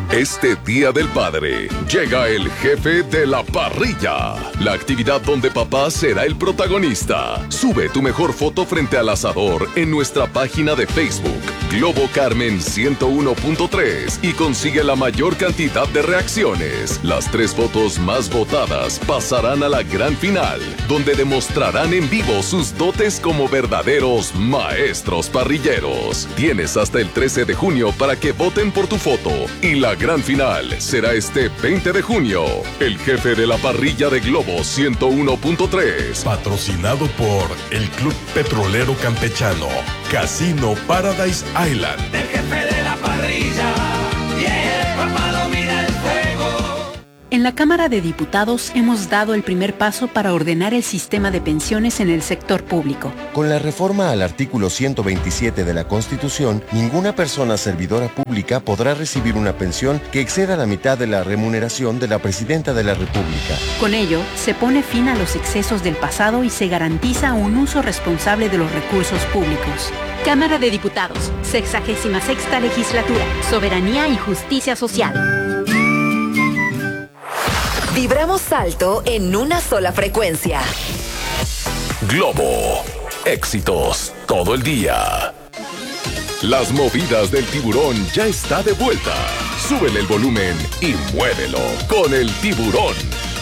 Este Día del Padre llega el jefe de la parrilla, la actividad donde papá será el protagonista. Sube tu mejor foto frente al asador en nuestra página de Facebook, Globo Carmen 101.3, y consigue la mayor cantidad de reacciones. Las 3 fotos más votadas pasarán a la gran final, donde demostrarán en vivo sus dotes como verdaderos maestros parrilleros. Tienes hasta el 13 de junio para que voten por tu foto, y la gran final será este 20 de junio. El jefe de la parrilla de Globo 101.3. Patrocinado por el Club Petrolero Campechano, Casino Paradise Island. El jefe de la parrilla, yeah, papá domina el fuego. En la Cámara de Diputados hemos dado el primer paso para ordenar el sistema de pensiones en el sector público. Con la reforma al artículo 127 de la Constitución, ninguna persona servidora pública podrá recibir una pensión que exceda la mitad de la remuneración de la Presidenta de la República. Con ello, se pone fin a los excesos del pasado y se garantiza un uso responsable de los recursos públicos. Cámara de Diputados, 66ª Legislatura, Soberanía y Justicia Social. Vibramos alto en una sola frecuencia. Globo, éxitos todo el día. Las movidas del tiburón ya está de vuelta. Súbele el volumen y muévelo con el tiburón.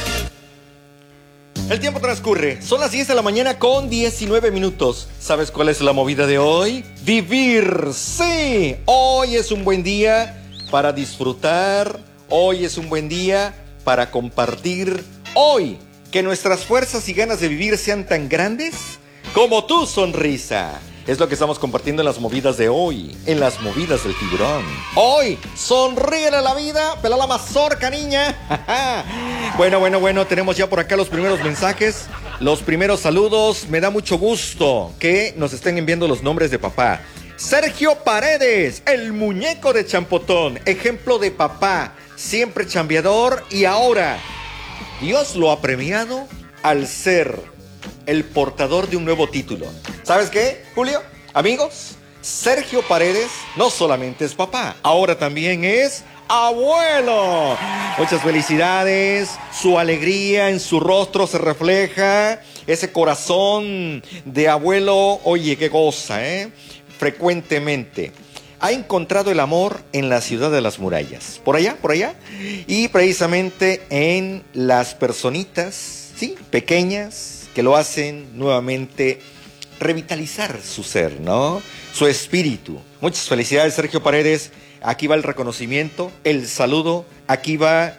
El tiempo transcurre, son las 10 de la mañana con 19 minutos. ¿Sabes cuál es la movida de hoy? ¡Vivir! ¡Sí! Hoy es un buen día para disfrutar. Hoy es un buen día para compartir. Hoy, que nuestras fuerzas y ganas de vivir sean tan grandes como tu sonrisa. Es lo que estamos compartiendo en las movidas de hoy, en las movidas del tiburón. Hoy, sonríele a la vida, pela la mazorca, niña. Bueno, tenemos ya por acá los primeros mensajes, los primeros saludos. Me da mucho gusto que nos estén enviando los nombres de papá. Sergio Paredes, el muñeco de Champotón, ejemplo de papá, siempre chambeador, y ahora Dios lo ha premiado al ser el portador de un nuevo título. ¿Sabes qué, Julio? Amigos, Sergio Paredes no solamente es papá, ahora también es abuelo. Muchas felicidades, su alegría en su rostro se refleja, ese corazón de abuelo, oye, qué cosa, frecuentemente ha encontrado el amor en la ciudad de las murallas, por allá, y precisamente en las personitas, sí, pequeñas, que lo hacen nuevamente revitalizar su ser, ¿no? Su espíritu. Muchas felicidades, Sergio Paredes. Aquí va el reconocimiento, el saludo, aquí va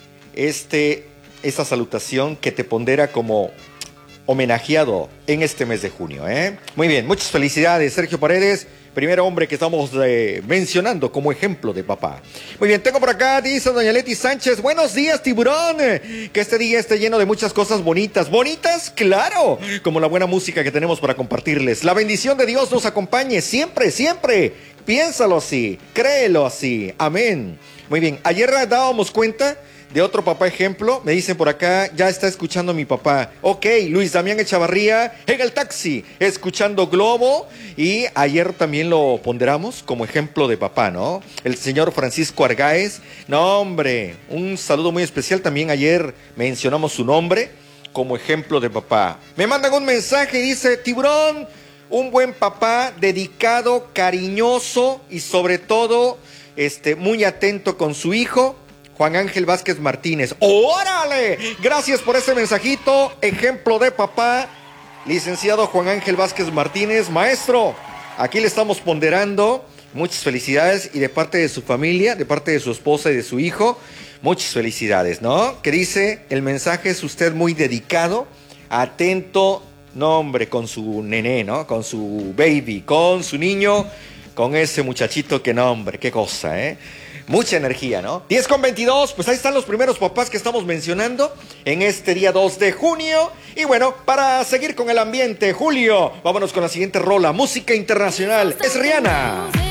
esta salutación que te pondera como homenajeado en este mes de junio, Muy bien, muchas felicidades, Sergio Paredes, primer hombre que estamos mencionando como ejemplo de papá. Muy bien, tengo por acá, dice doña Leti Sánchez, buenos días, tiburón, que este día esté lleno de muchas cosas bonitas. ¿Bonitas? Claro, como la buena música que tenemos para compartirles. La bendición de Dios nos acompañe siempre, siempre. Piénsalo así, créelo así, amén. Muy bien, ayer dábamos cuenta de otro papá ejemplo, me dicen por acá, ya está escuchando a mi papá. Ok, Luis Damián Echavarría en el taxi, escuchando Globo, y ayer también lo ponderamos como ejemplo de papá, ¿no? El señor Francisco Argáez, no hombre, un saludo muy especial, también ayer mencionamos su nombre como ejemplo de papá. Me mandan un mensaje y dice, tiburón, un buen papá, dedicado, cariñoso y sobre todo, muy atento con su hijo, Juan Ángel Vázquez Martínez. ¡Órale! Gracias por ese mensajito. Ejemplo de papá, licenciado Juan Ángel Vázquez Martínez. Maestro, aquí le estamos ponderando. Muchas felicidades. Y de parte de su familia, de parte de su esposa y de su hijo, muchas felicidades, ¿no? Que dice, el mensaje es usted muy dedicado, atento, no hombre, con su nené, ¿no? Con su baby, con su niño, con ese muchachito que no hombre, qué cosa, Mucha energía, ¿no? 10:22, pues ahí están los primeros papás que estamos mencionando en este día 2 de junio. Y bueno, para seguir con el ambiente, Julio, vámonos con la siguiente rola, música internacional. Es Rihanna.